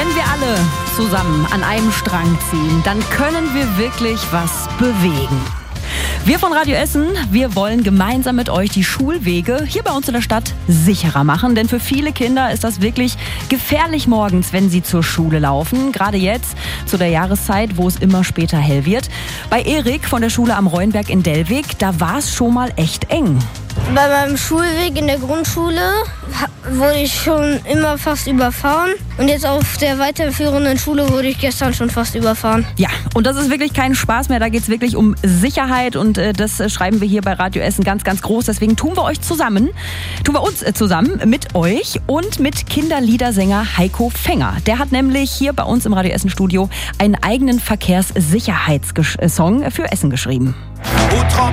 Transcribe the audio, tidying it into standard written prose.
Wenn wir alle zusammen an einem Strang ziehen, dann können wir wirklich was bewegen. Wir von Radio Essen, wir wollen gemeinsam mit euch die Schulwege hier bei uns in der Stadt sicherer machen. Denn für viele Kinder ist das wirklich gefährlich morgens, wenn sie zur Schule laufen. Gerade jetzt zu der Jahreszeit, wo es immer später hell wird. Bei Erik von der Schule am Reuenberg in Dellwig, da war es schon mal echt eng. Bei meinem Schulweg in der Grundschule wurde ich schon immer fast überfahren. Und jetzt auf der weiterführenden Schule wurde ich gestern schon fast überfahren. Ja, und das ist wirklich kein Spaß mehr. Da geht es wirklich um Sicherheit. Und das schreiben wir hier bei Radio Essen ganz, ganz groß. Deswegen tun wir uns zusammen mit euch und mit Kinderliedersänger Heiko Fenger. Der hat nämlich hier bei uns im Radio Essen Studio einen eigenen Verkehrssicherheitssong für Essen geschrieben.